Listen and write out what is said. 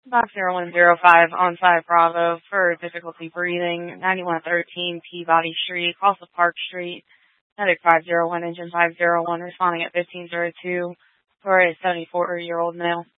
50105 on 5 Bravo for difficulty breathing, 9113 Peabody Street, across of Park Street, Medic 501, Engine 501, responding at 1502 for a 74-year-old male.